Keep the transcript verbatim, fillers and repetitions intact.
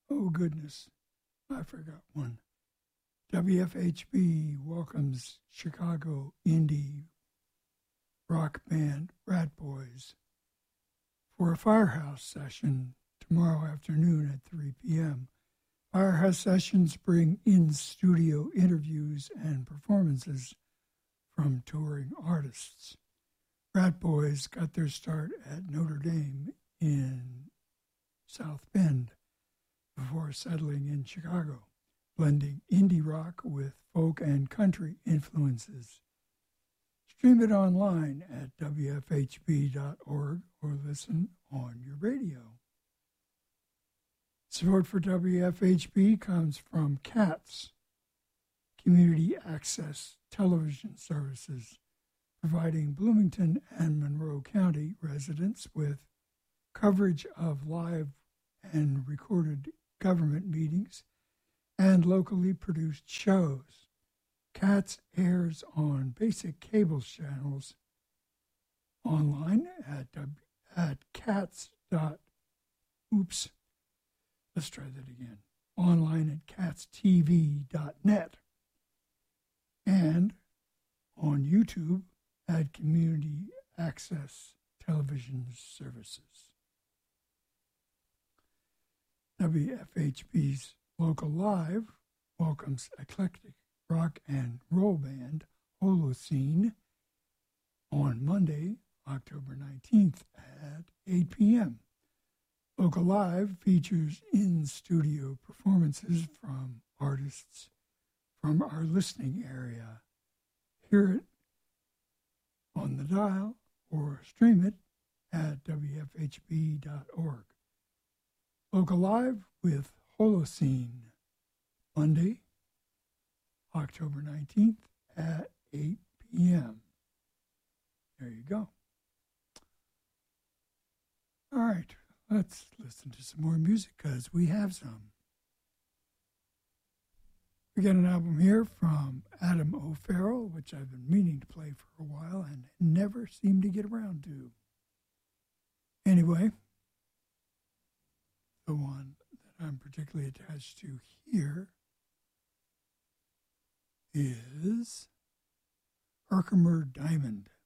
Oh, goodness, I forgot one. W F H B welcomes Chicago indie rock band Rat Boys for a Firehouse session tomorrow afternoon at three p.m. Firehouse sessions bring in-studio interviews and performances from touring artists. Rat Boys got their start at Notre Dame in South Bend before settling in Chicago, blending indie rock with folk and country influences. Stream it online at W F H B dot org or listen on your radio. Support for W F H B comes from CATS, Community Access Television Services, providing Bloomington and Monroe County residents with coverage of live and recorded government meetings and locally produced shows. CATS airs on basic cable channels online at, at cats. Oops. Let's try that again. Online at cats T V dot net and on YouTube at Community Access Television Services. W F H B's Local Live welcomes eclectic rock and roll band Holocene on Monday, October nineteenth at eight p.m. Local Live features in-studio performances from artists from our listening area. Hear it on the dial or stream it at W F H B dot org. Local Live with Holocene, Monday, October nineteenth at eight p.m. There you go. All right, let's listen to some more music because we have some. We got an album here from Adam O'Farrell, which I've been meaning to play for a while and never seem to get around to. Anyway, the one that I'm particularly attached to here is Herkimer Diamond.